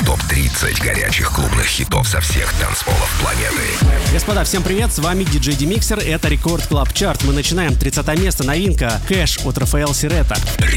ТОП-30 горячих клубных хитов со всех танцполов планеты. Господа, всем привет, с вами диджей Демиксер, это Рекорд Клаб Чарт. Мы начинаем 30 место, новинка «Кэш» от Рафаэл Сирета.